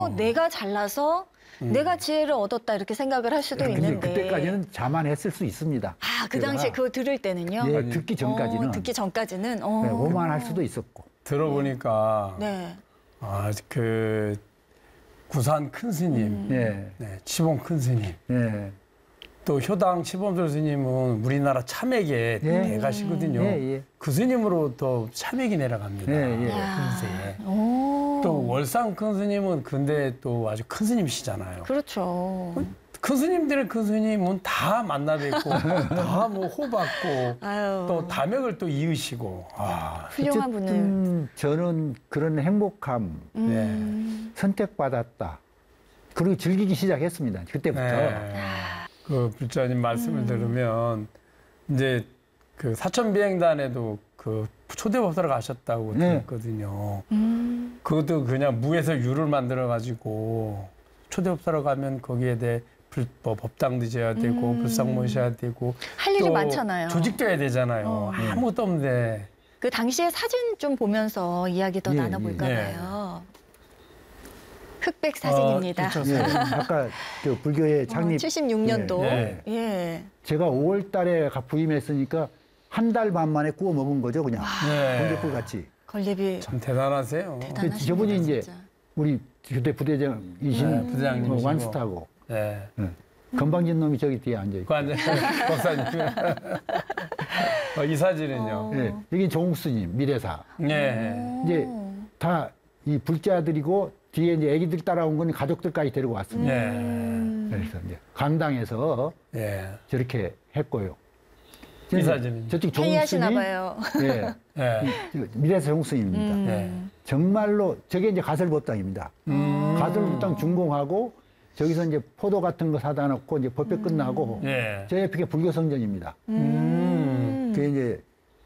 내가 잘나서 내가 지혜를 얻었다 이렇게 생각을 할 수도 있는데. 그때까지는 자만했을 수 있습니다. 아, 그 당시에 그거 들을 때는요? 예, 듣기 전까지는. 듣기 전까지는. 네, 오만할 수도 있었고. 들어보니까 네. 그 구산 큰 스님, 네. 치봉 큰 스님, 네. 또 효당 치범설 스님은 우리나라 참액의 대가시거든요. 그 스님으로 또 참액이 내려갑니다. 근세에. 또 월상 큰 스님은 근데 또 아주 큰 스님이시잖아요. 그렇죠. 큰 스님들의 큰 스님은 다 만나 뵙고 다 뭐 호받고 또 담액을 또 이으시고. 훌륭한 분을. 저는 그런 행복함, 선택받았다. 그리고 즐기기 시작했습니다. 그때부터. 그 불자님 말씀을 들으면 이제 그 사천비행단에도 그 초대법사로 가셨다고 들었거든요. 그것도 그냥 무에서 유를 만들어 가지고 초대법사로 가면 거기에 대해 법당도 지어야 되고 불상 모셔야 되고 할 일이 많잖아요. 조직돼야 되잖아요. 아무것도 없는데. 그 당시의 사진 좀 보면서 이야기 더 나눠볼까 봐요. 흑백 사진입니다. 아까 저 불교의 창립 76년도. 제가 5월 달에 부임했으니까 한 달 반 만에 구워 먹은 거죠, 그냥. 건조불 같이. 건립이 참 대단하세요. 저분이 이제 우리 교대 부대장이신 부대장님이시고. 완스타고. 건방진 놈이 저기 뒤에 앉아있고. 박사님. 이 사진은요? 여기 조국 스님, 미래사. 이제 다 이 불자들이고 뒤에 이제 애기들 따라온 건 가족들까지 데리고 왔습니다. 그래서 이제 강당에서 저렇게 했고요. 이 사진은 저쪽 조국 스님. 봐요. 미래사 조국 스님입니다. 정말로 저게 이제 가설법당입니다. 가설법당 준공하고 저기서 이제 포도 같은 거 사다 놓고 이제 법회 끝나고 저 옆에 불교 성전입니다. 그게 이제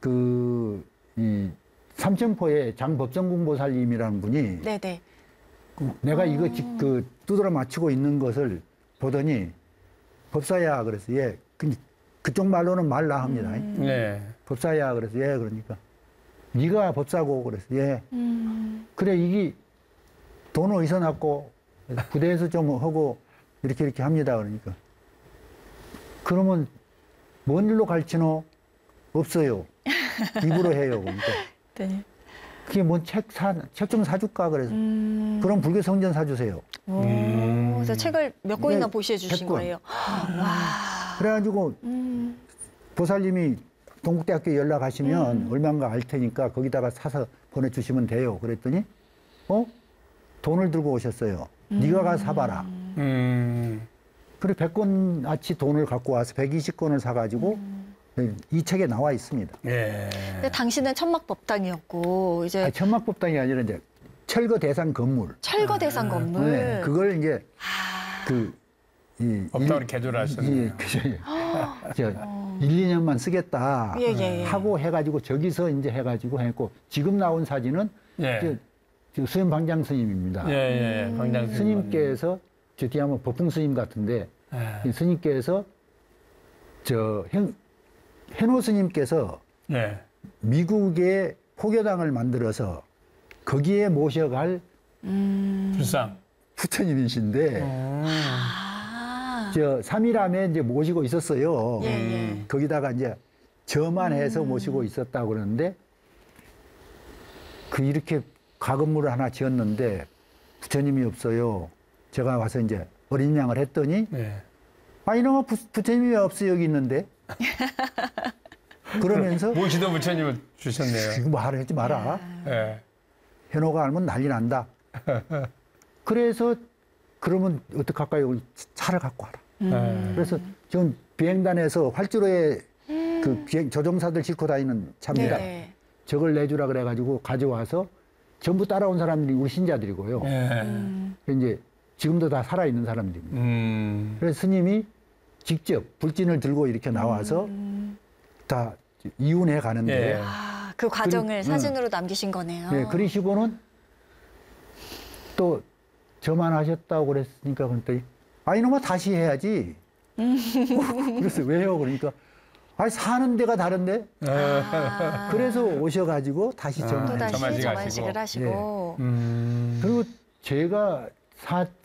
이 삼천포에 장법성공보살님이라는 분이 내가 이거 두드러 맞추고 있는 것을 보더니 법사야 그래서 그쪽 말로는 말라 합니다. 법사야 그래서 그러니까 네가 법사고 그래서 그래 이게 돈을 어디서 났고 부대에서 좀 하고 이렇게 합니다 그러니까 그러면 뭔 일로 가르치노? 없어요. 입으로 해요 그러니까 그게 뭔 책 좀 사줄까 그래서 그럼 불교 성전 사주세요. 그래서 책을 몇 권이나 보시해 주신 100권. 거예요. 그래가지고 보살님이 동국대학교 연락하시면 얼마인가 알 테니까 거기다가 사서 보내주시면 돼요. 그랬더니 돈을 들고 오셨어요. 네가 가서 사봐라. 그래 100권 아치 돈을 갖고 와서 120권을 사가지고 이 책에 나와 있습니다. 근데 당시는 천막법당이었고 이제 천막법당이 아니라 이제 철거 대상 건물. 철거 대상 건물. 그걸 이제 법당으로 개조를 하셨네요. 1, 2년만 쓰겠다 하고 해가지고 저기서 이제 해가지고 했고 지금 나온 사진은 수현 방장 스님입니다. 방장 스님께서 저 뒤에 한번 법풍 스님 같은데 스님께서 해노 스님께서 미국의 포교당을 만들어서 거기에 모셔갈 불상 부처님이신데 저 3일암에 이제 모시고 있었어요. 거기다가 이제 저만 해서 모시고 있었다고 그러는데 이렇게 가건물을 하나 지었는데 부처님이 없어요. 제가 와서 이제 어린 양을 했더니 이놈아 부처님이 왜 없어 여기 있는데 그러면서 모시던 부처님을 주셨네요. 지금 말을 하지 마라. 현호가 알면 난리 난다. 그래서 그러면 어떡할까요? 차를 갖고 와라. 그래서 지금 비행단에서 활주로에 조종사들 싣고 다니는 차입니다. 저걸 내주라 그래가지고 가져와서 전부 따라온 사람들이 우리 신자들이고요. 이제 지금도 다 살아있는 사람들입니다. 그래서 스님이 직접 불진을 들고 이렇게 나와서 다 이운해 가는데 그 과정을 사진으로 남기신 거네요. 그러시고는 또 저만 하셨다고 그랬으니까 그랬더니 이놈아 다시 해야지. 그래서 왜요? 그러니까 사는 데가 다른데. 그래서 오셔가지고 다시 또 다시 점안식을 하시고. 그리고 제가 사